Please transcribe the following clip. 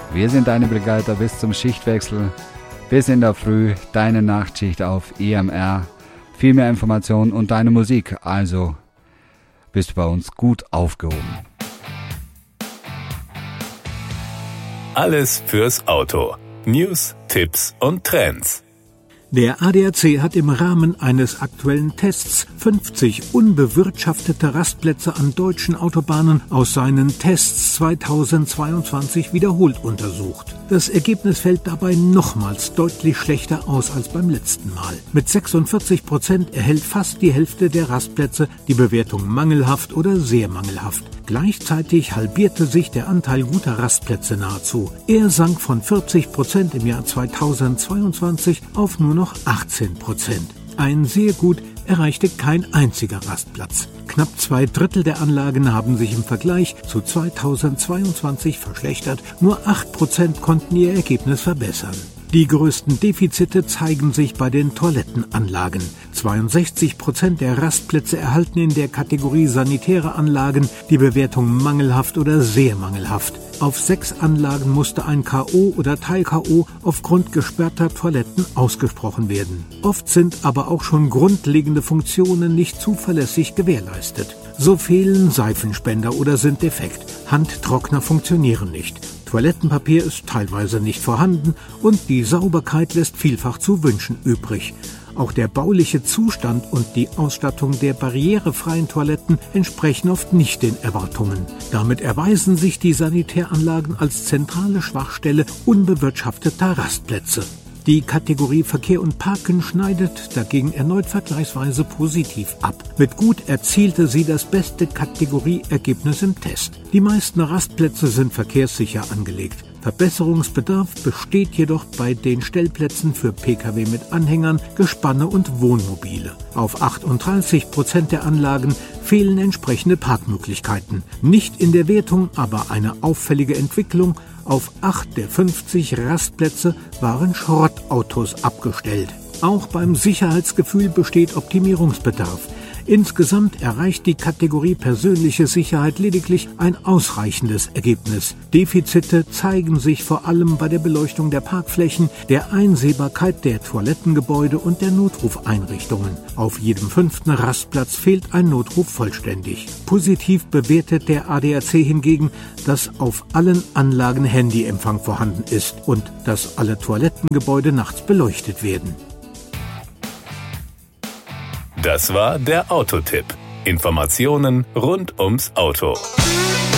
Wir sind deine Begleiter bis zum Schichtwechsel, bis in der Früh, deine Nachtschicht auf EMR. Viel mehr Informationen und deine Musik, also bist du bei uns gut aufgehoben. Alles fürs Auto. News, Tipps und Trends. Der ADAC hat im Rahmen eines aktuellen Tests 50 unbewirtschaftete Rastplätze an deutschen Autobahnen aus seinen Tests 2022 wiederholt untersucht. Das Ergebnis fällt dabei nochmals deutlich schlechter aus als beim letzten Mal. Mit 46% erhält fast die Hälfte der Rastplätze die Bewertung mangelhaft oder sehr mangelhaft. Gleichzeitig halbierte sich der Anteil guter Rastplätze nahezu. Er sank von 40% im Jahr 2022 auf nur noch 18%. Ein sehr gut erreichte kein einziger Rastplatz. Knapp 2/3 der Anlagen haben sich im Vergleich zu 2022 verschlechtert. Nur 8% konnten ihr Ergebnis verbessern. Die größten Defizite zeigen sich bei den Toilettenanlagen. 62% der Rastplätze erhalten in der Kategorie sanitäre Anlagen die Bewertung mangelhaft oder sehr mangelhaft. Auf 6 Anlagen musste ein K.O. oder Teil-K.O. aufgrund gesperrter Toiletten ausgesprochen werden. Oft sind aber auch schon grundlegende Funktionen nicht zuverlässig gewährleistet. So fehlen Seifenspender oder sind defekt. Handtrockner funktionieren nicht. Toilettenpapier ist teilweise nicht vorhanden und die Sauberkeit lässt vielfach zu wünschen übrig. Auch der bauliche Zustand und die Ausstattung der barrierefreien Toiletten entsprechen oft nicht den Erwartungen. Damit erweisen sich die Sanitäranlagen als zentrale Schwachstelle unbewirtschafteter Rastplätze. Die Kategorie Verkehr und Parken schneidet dagegen erneut vergleichsweise positiv ab. Mit gut erzielte sie das beste Kategorieergebnis im Test. Die meisten Rastplätze sind verkehrssicher angelegt. Verbesserungsbedarf besteht jedoch bei den Stellplätzen für Pkw mit Anhängern, Gespanne und Wohnmobile. Auf 38% der Anlagen fehlen entsprechende Parkmöglichkeiten. Nicht in der Wertung, aber eine auffällige Entwicklung. Auf 8 der 50 Rastplätze waren Schrottautos abgestellt. Auch beim Sicherheitsgefühl besteht Optimierungsbedarf. Insgesamt erreicht die Kategorie persönliche Sicherheit lediglich ein ausreichendes Ergebnis. Defizite zeigen sich vor allem bei der Beleuchtung der Parkflächen, der Einsehbarkeit der Toilettengebäude und der Notrufeinrichtungen. Auf jedem 5. Rastplatz fehlt ein Notruf vollständig. Positiv bewertet der ADAC hingegen, dass auf allen Anlagen Handyempfang vorhanden ist und dass alle Toilettengebäude nachts beleuchtet werden. Das war der Autotipp. Informationen rund ums Auto.